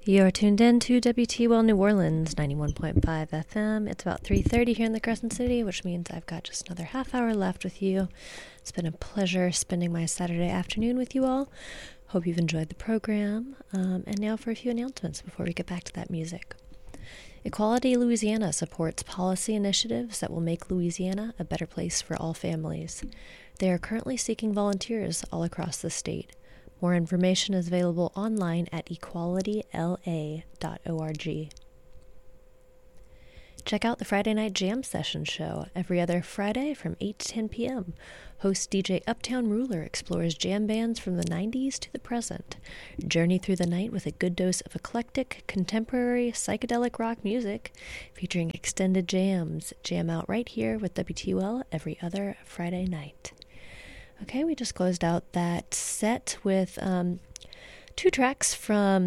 You're tuned in to WTWL New Orleans, 91.5 FM. It's about 3:30 here in the Crescent City, which means I've got just another half hour left with you. It's been a pleasure spending my Saturday afternoon with you all. Hope you've enjoyed the program. And now for a few announcements before we get back to that music. Equality Louisiana supports policy initiatives that will make Louisiana a better place for all families. They are currently seeking volunteers all across the state. More information is available online at equalityla.org. Check out the Friday Night Jam Session show every other Friday from 8 to 10 p.m. Host DJ Uptown Ruler explores jam bands from the 90s to the present. Journey through the night with a good dose of eclectic, contemporary, psychedelic rock music featuring extended jams. Jam out right here with WTUL every other Friday night. Okay, we just closed out that set with two tracks from